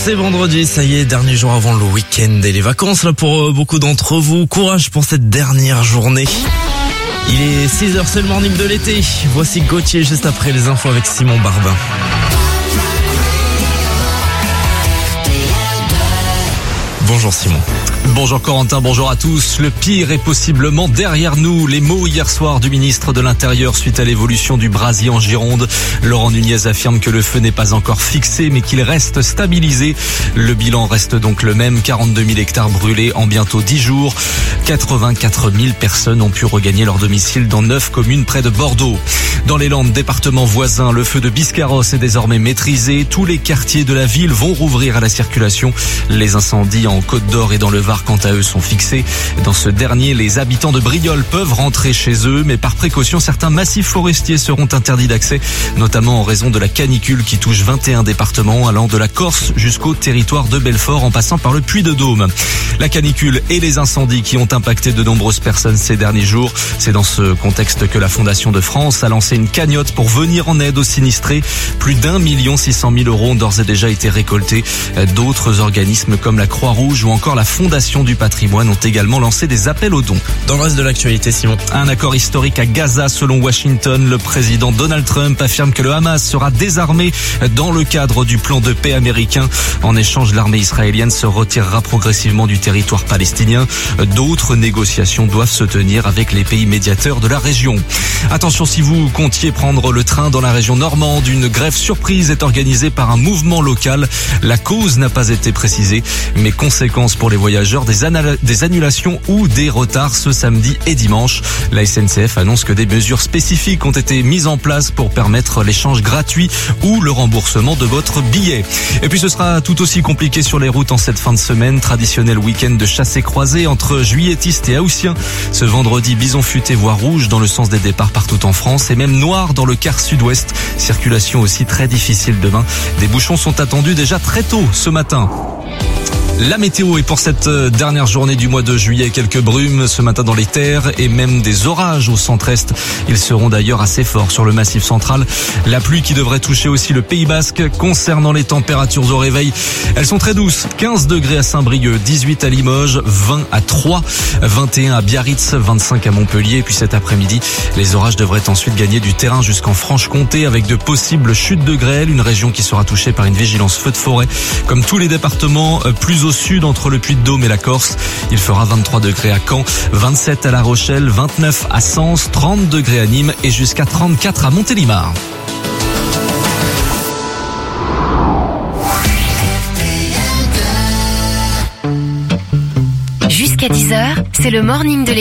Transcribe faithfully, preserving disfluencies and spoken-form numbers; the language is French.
C'est vendredi, ça y est, dernier jour avant le week-end et les vacances là pour euh, beaucoup d'entre vous. Courage pour cette dernière journée. Il est six heures, c'est le morning de l'été. Voici Gauthier juste après les infos avec Simon Barbin. Bonjour Simon. Bonjour Corentin, bonjour à tous. Le pire est possiblement derrière nous. Les mots hier soir du ministre de l'Intérieur suite à l'évolution du brasier en Gironde. Laurent Nunez affirme que le feu n'est pas encore fixé mais qu'il reste stabilisé. Le bilan reste donc le même, quarante-deux mille hectares brûlés en bientôt dix jours. quatre-vingt-quatre mille personnes ont pu regagner leur domicile dans neuf communes près de Bordeaux. Dans les Landes, département voisin, le feu de Biscarrosse est désormais maîtrisé. Tous les quartiers de la ville vont rouvrir à la circulation. Les incendies en Côte d'Or et dans le Var, quant à eux, sont fixés. Dans ce dernier, les habitants de Brioles peuvent rentrer chez eux, mais par précaution, certains massifs forestiers seront interdits d'accès, notamment en raison de la canicule qui touche vingt et un départements, allant de la Corse jusqu'au territoire de Belfort en passant par le Puy-de-Dôme. La canicule et les incendies qui ont impacté de nombreuses personnes ces derniers jours. C'est dans ce contexte que la Fondation de France a lancé une cagnotte pour venir en aide aux sinistrés. Plus d'un million six cent mille euros ont d'ores et déjà été récoltés. D'autres organismes comme la Croix-Rouge ou encore la Fondation du patrimoine ont également lancé des appels aux dons. Dans le reste de l'actualité, Simon. Un accord historique à Gaza selon Washington. Le président Donald Trump affirme que le Hamas sera désarmé dans le cadre du plan de paix américain. En échange, l'armée israélienne se retirera progressivement du territoire palestinien. D'autres négociations doivent se tenir avec les pays médiateurs de la région. Attention, si vous comptiez prendre le train dans la région normande, une grève surprise est organisée par un mouvement local. La cause n'a pas été précisée, mais conséquence pour les voyageurs, des, anal- des annulations ou des retards ce samedi et dimanche. La S N C F annonce que des mesures spécifiques ont été mises en place pour permettre l'échange gratuit ou le remboursement de votre billet. Et puis ce sera tout aussi compliqué sur les routes en cette fin de semaine. Traditionnel week-end de chasse et croisée entre juilletistes et haussiens. Ce vendredi, bison futé voire rouge dans le sens des départs partout en France et même noir dans le quart sud-ouest. Circulation aussi très difficile demain. Des bouchons sont attendus déjà très tôt ce matin. La météo est pour cette dernière journée du mois de juillet, quelques brumes ce matin dans les terres et même des orages au centre-est. Ils seront d'ailleurs assez forts sur le massif central. La pluie qui devrait toucher aussi le Pays Basque. Concernant les températures au réveil, elles sont très douces. quinze degrés à Saint-Brieuc, dix-huit à Limoges, vingt à Troyes, vingt et un à Biarritz, vingt-cinq à Montpellier. Et puis cet après-midi, les orages devraient ensuite gagner du terrain jusqu'en Franche-Comté avec de possibles chutes de grêle. Une région qui sera touchée par une vigilance feu de forêt. Comme tous les départements, plus au sud entre le Puy-de-Dôme et la Corse. Il fera vingt-trois degrés à Caen, vingt-sept à La Rochelle, vingt-neuf à Sens, trente degrés à Nîmes et jusqu'à trente-quatre à Montélimar. Jusqu'à dix heures, c'est le morning de